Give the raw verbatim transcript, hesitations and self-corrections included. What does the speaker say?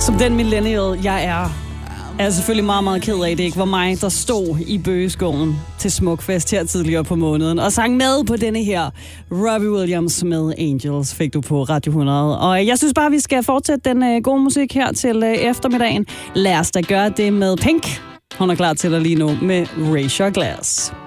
Som den millennial, jeg er, er jeg selvfølgelig meget, meget ked af, det ikke var mig, der stod i bøgeskoven til Smukfest her tidligere på måneden, og sang med på denne her Robbie Williams med Angels, fik du på Radio hundrede. Og jeg synes bare, vi skal fortsætte den uh, gode musik her til uh, eftermiddagen. Lad os da gøre det med Pink. Hun er klar til dig lige nu med Raise Your Glass.